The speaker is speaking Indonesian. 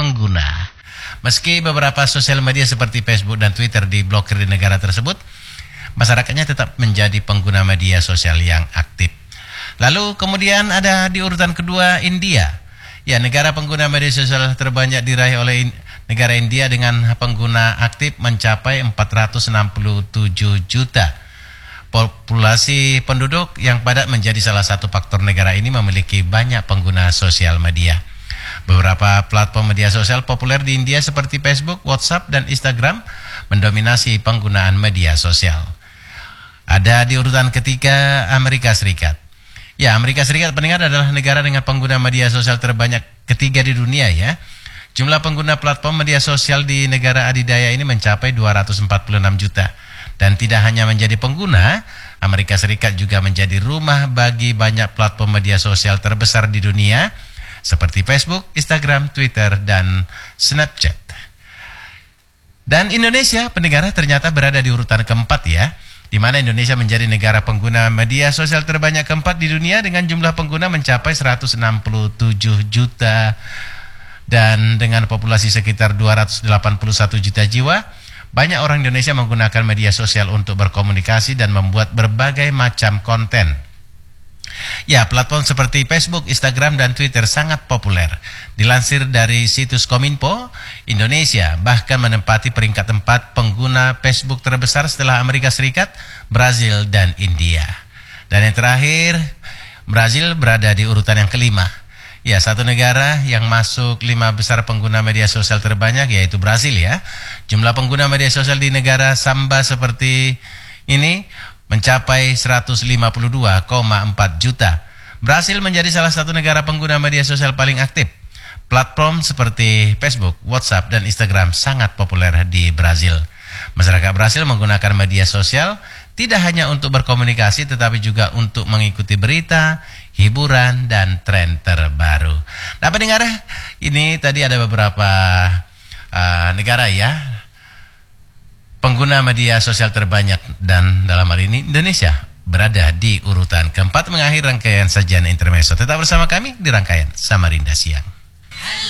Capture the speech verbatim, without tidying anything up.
pengguna. Meski beberapa sosial media seperti Facebook dan Twitter diblokir di negara tersebut, masyarakatnya tetap menjadi pengguna media sosial yang aktif. Lalu kemudian ada di urutan kedua India. Ya, negara pengguna media sosial terbanyak diraih oleh in- negara India dengan pengguna aktif mencapai empat ratus enam puluh tujuh juta. Populasi penduduk yang padat menjadi salah satu faktor negara ini memiliki banyak pengguna sosial media. Beberapa platform media sosial populer di India seperti Facebook, WhatsApp, dan Instagram mendominasi penggunaan media sosial. Ada di urutan ketiga Amerika Serikat. Ya, Amerika Serikat pendengar adalah negara dengan pengguna media sosial terbanyak ketiga di dunia ya. Jumlah pengguna platform media sosial di negara adidaya ini mencapai dua ratus empat puluh enam juta. Dan tidak hanya menjadi pengguna, Amerika Serikat juga menjadi rumah bagi banyak platform media sosial terbesar di dunia seperti Facebook, Instagram, Twitter, dan Snapchat. Dan Indonesia, pendengar, ternyata berada di urutan keempat ya, di mana Indonesia menjadi negara pengguna media sosial terbanyak keempat di dunia dengan jumlah pengguna mencapai seratus enam puluh tujuh juta dan dengan populasi sekitar dua ratus delapan puluh satu juta jiwa. Banyak orang Indonesia menggunakan media sosial untuk berkomunikasi dan membuat berbagai macam konten. Ya, platform seperti Facebook, Instagram, dan Twitter sangat populer. Dilansir dari situs Kominfo, Indonesia bahkan menempati peringkat empat pengguna Facebook terbesar setelah Amerika Serikat, Brazil, dan India. Dan yang terakhir, Brazil berada di urutan yang kelima. Ya, satu negara yang masuk lima besar pengguna media sosial terbanyak yaitu Brazil ya. Jumlah pengguna media sosial di negara Samba seperti ini mencapai seratus lima puluh dua koma empat juta. Brazil menjadi salah satu negara pengguna media sosial paling aktif. Platform seperti Facebook, WhatsApp, dan Instagram sangat populer di Brazil. Masyarakat Brazil menggunakan media sosial tidak hanya untuk berkomunikasi tetapi juga untuk mengikuti berita, hiburan, dan tren terbaru. Nah, pendengar, ini tadi ada beberapa uh, negara ya pengguna media sosial terbanyak, dan dalam hal ini Indonesia berada di urutan keempat. Mengakhiri rangkaian sajian intermezzo. Tetap bersama kami di rangkaian Samarinda Siang.